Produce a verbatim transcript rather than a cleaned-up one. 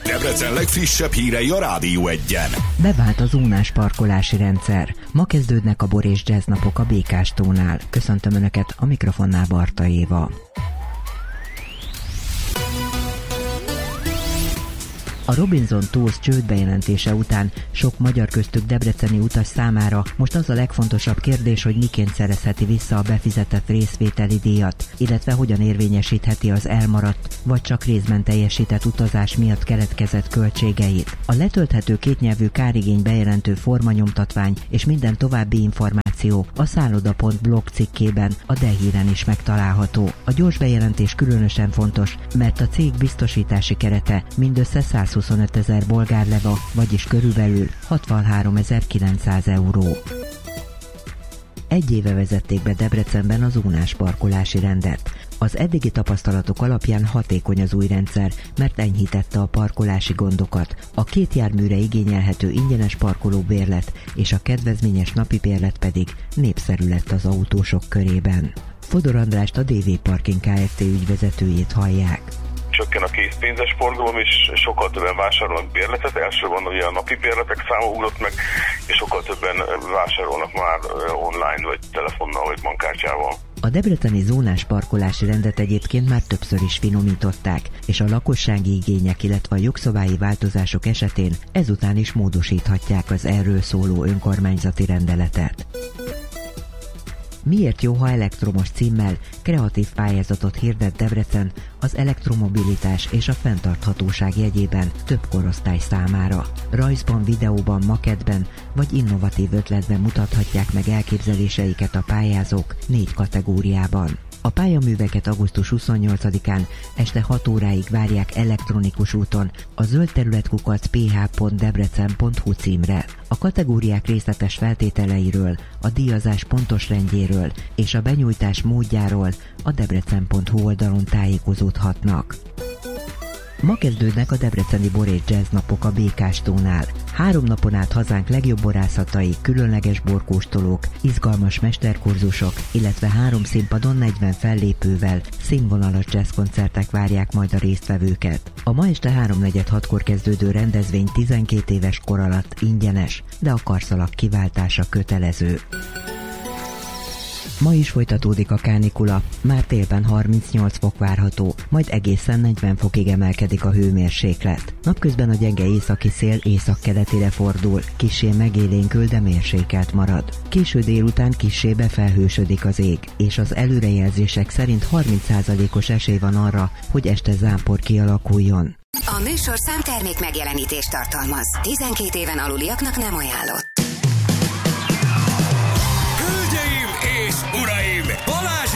Debrecen legfrissebb hírei a Rádió Egyen. Bevált a zónás parkolási rendszer. Ma kezdődnek a Bor és Jazz napok a Békástónál. Köszöntöm Önöket, a mikrofonnál Barta Éva. A Robinson Tours csődbejelentése után sok magyar, köztük debreceni utas számára most az a legfontosabb kérdés, hogy miként szerezheti vissza a befizetett részvételi díjat, illetve hogyan érvényesítheti az elmaradt vagy csak részben teljesített utazás miatt keletkezett költségeit. A letölthető kétnyelvű kárigény bejelentő formanyomtatvány és minden további információ a szálloda pont blog cikkében, a D-híren is megtalálható. A gyors bejelentés különösen fontos, mert a cég biztosítási kerete mindössze százhuszonötezer bolgár leva, vagyis körülbelül hatvanháromezer-kilencszáz euró. Egy éve vezették be Debrecenben a zónás parkolási rendet. Az eddigi tapasztalatok alapján hatékony az új rendszer, mert enyhítette a parkolási gondokat. A két járműre igényelhető ingyenes parkolóbérlet és a kedvezményes napi bérlet pedig népszerű lett az autósok körében. Fodor Andrást, a dé vé Parking Kft. Ügyvezetőjét hallják. Csökken a készpénzes forgalom, és sokkal többen vásárolnak bérletet. Elsősorban ugye a napi bérletek száma ugrott meg, és sokkal többen vásárolnak már online, vagy telefonnal, vagy bankkártyával. A debreceni zónás parkolási rendet egyébként már többször is finomították, és a lakossági igények, illetve a jogszabályi változások esetén ezután is módosíthatják az erről szóló önkormányzati rendeletet. Miért jó, ha elektromos címmel kreatív pályázatot hirdet Debrecen az elektromobilitás és a fenntarthatóság jegyében több korosztály számára? Rajzban, videóban, makettben vagy innovatív ötletben mutathatják meg elképzeléseiket a pályázók négy kategóriában. A pályaműveket augusztus huszonnyolcadikán este hat óráig várják elektronikus úton a zöldterületkukac ph pont debrecen pont hu címre. A kategóriák részletes feltételeiről, a díjazás pontos rendjéről és a benyújtás módjáról a debrecen pont hu oldalon tájékozódhatnak. Ma kezdődnek a debreceni Bor és Jazz napok a Békástónál. Három napon át hazánk legjobb borászatai, különleges borkóstolók, izgalmas mesterkurzusok, illetve három színpadon negyven fellépővel színvonalas jazzkoncertek várják majd a résztvevőket. A ma este háromnegyed hatkor kezdődő rendezvény tizenkét éves kor alatt ingyenes, de a karszalak kiváltása kötelező. Ma is folytatódik a kánikula, már télben harmincnyolc fok várható, majd egészen negyven fokig emelkedik a hőmérséklet. Napközben a gyenge északi szél északkeletére fordul, kissé megélénkül, de mérsékelt marad. Késő délután kissé befelhősödik az ég, és az előrejelzések szerint harminc százalékos esély van arra, hogy este zápor kialakuljon. A műsorszám termék megjelenítést tartalmaz. tizenkét éven aluliaknak nem ajánlott.